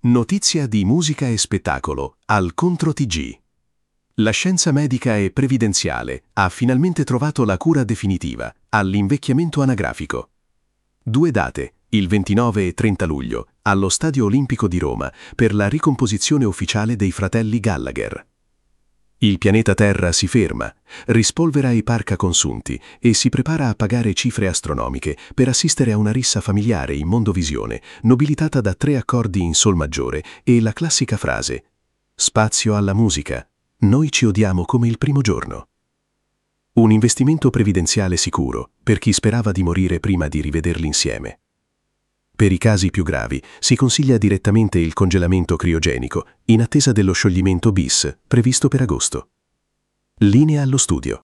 Notizia di musica e spettacolo al Contro TG. La scienza medica e previdenziale ha finalmente trovato la cura definitiva all'invecchiamento anagrafico. 2 date, il 29 e 30 luglio, allo Stadio Olimpico di Roma per la ricomposizione ufficiale dei fratelli Gallagher. Il pianeta Terra si ferma, rispolvera i parca consunti e si prepara a pagare cifre astronomiche per assistere a una rissa familiare in mondovisione, nobilitata da 3 accordi in sol maggiore e la classica frase «Spazio alla musica, noi ci odiamo come il primo giorno». Un investimento previdenziale sicuro per chi sperava di morire prima di rivederli insieme. Per i casi più gravi si consiglia direttamente il congelamento criogenico in attesa dello scioglimento bis previsto per agosto. Linea allo studio.